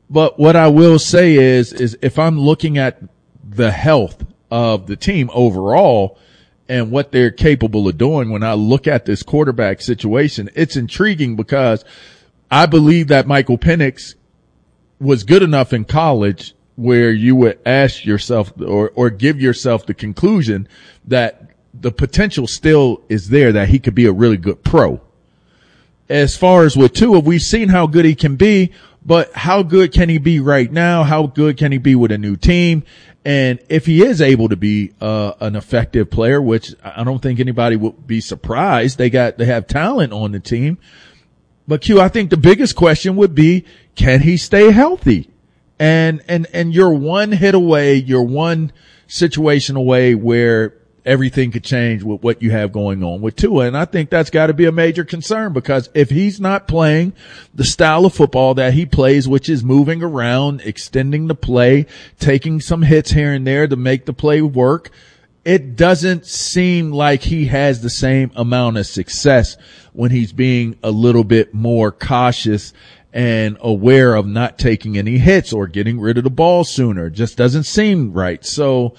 But what I will say is if I'm looking at the health of the team overall and what they're capable of doing, when I look at this quarterback situation, it's intriguing because I believe that Michael Penix was good enough in college where you would ask yourself or give yourself the conclusion that the potential still is there, that he could be a really good pro. As far as with Tua, we've seen how good he can be, but how good can he be right now? How good can he be with a new team? And if he is able to be an effective player, which I don't think anybody would be surprised, they have talent on the team. But Q, I think the biggest question would be, can he stay healthy? And you're one hit away, you're one situation away where everything could change with what you have going on with Tua. And I think that's got to be a major concern, because if he's not playing the style of football that he plays, which is moving around, extending the play, taking some hits here and there to make the play work, it doesn't seem like he has the same amount of success when he's being a little bit more cautious and aware of not taking any hits or getting rid of the ball sooner. It just doesn't seem right. So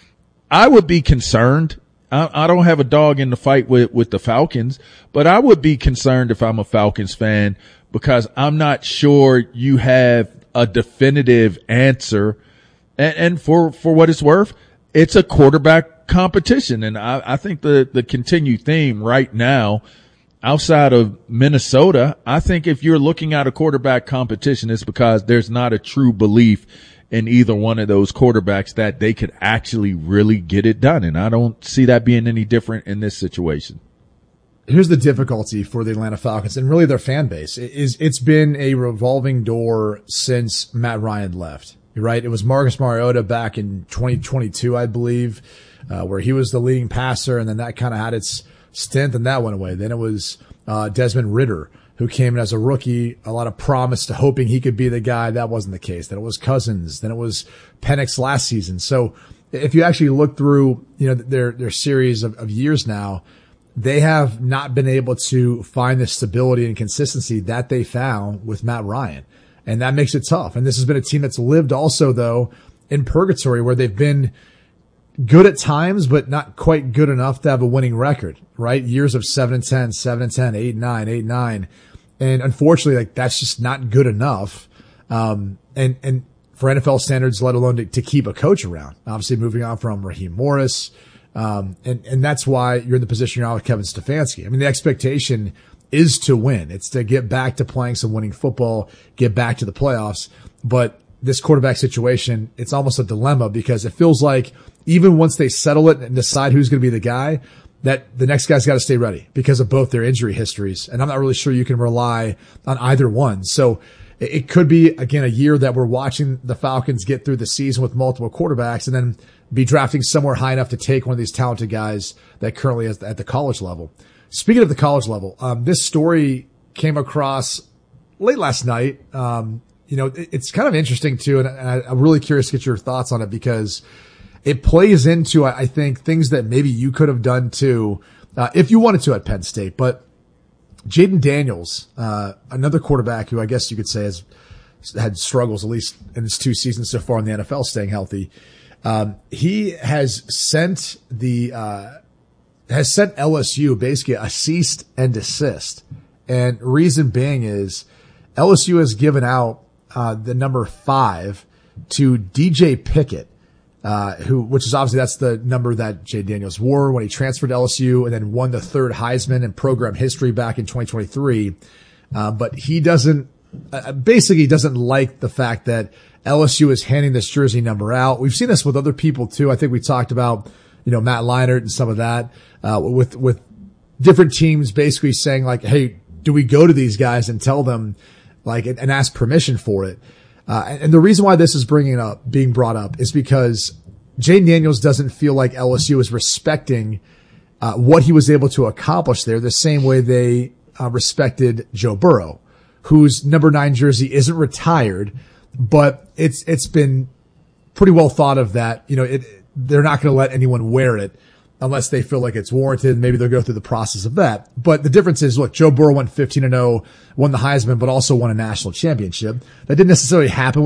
I would be concerned. I don't have a dog in the fight with the Falcons, but I would be concerned if I'm a Falcons fan, because I'm not sure you have a definitive answer. And for what it's worth, it's a quarterback competition. And I think the continued theme right now, outside of Minnesota, I think if you're looking at a quarterback competition, it's because there's not a true belief in either one of those quarterbacks that they could actually really get it done. And I don't see that being any different in this situation. Here's the difficulty for the Atlanta Falcons and really their fan base is it's been a revolving door since Matt Ryan left. You're right. It was Marcus Mariota back in 2022, I believe, where he was the leading passer, and then that kind of had its stint and that went away. Then it was Desmond Ridder, who came in as a rookie, a lot of promise to hoping he could be the guy. That wasn't the case. Then it was Cousins. Then it was Penix last season. So if you actually look through, their series of years now, they have not been able to find the stability and consistency that they found with Matt Ryan. And that makes it tough. And this has been a team that's lived also, though, in purgatory, where they've been good at times, but not quite good enough to have a winning record, right? Years of 7-10, 7-10, 8-9, 8-9. And unfortunately, that's just not good enough. And for NFL standards, let alone to keep a coach around. Obviously moving on from Raheem Morris. And that's why you're in the position you're on with Kevin Stefanski. I mean, the expectation is to win. It's to get back to playing some winning football, get back to the playoffs. But this quarterback situation, it's almost a dilemma, because it feels like even once they settle it and decide who's going to be the guy, that the next guy's got to stay ready because of both their injury histories. And I'm not really sure you can rely on either one. So it could be, again, a year that we're watching the Falcons get through the season with multiple quarterbacks and then be drafting somewhere high enough to take one of these talented guys that currently is at the college level. Speaking of the college level, this story came across late last night. It's kind of interesting too. And I'm really curious to get your thoughts on it, because it plays into, I think, things that maybe you could have done too, if you wanted to at Penn State. But Jaden Daniels, another quarterback who I guess you could say has had struggles, at least in his 2 seasons so far in the NFL, staying healthy. He has sent LSU basically a cease and desist. And reason being is LSU has given out, the number 5 to DJ Pickett. Which is obviously that's the number that Jay Daniels wore when he transferred to LSU and then won the 3rd Heisman in program history back in 2023. But he doesn't like the fact that LSU is handing this jersey number out. We've seen this with other people too. I think we talked about, Matt Leinart and some of that, with different teams basically saying like, hey, do we go to these guys and tell them and ask permission for it? And the reason why this is being brought up is because Jayden Daniels doesn't feel like LSU is respecting, what he was able to accomplish there the same way they, respected Joe Burrow, whose number 9 jersey isn't retired, but it's been pretty well thought of that, they're not going to let anyone wear it unless they feel like it's warranted. Maybe they'll go through the process of that. But the difference is, look, Joe Burrow went 15-0, won the Heisman, but also won a national championship. That didn't necessarily happen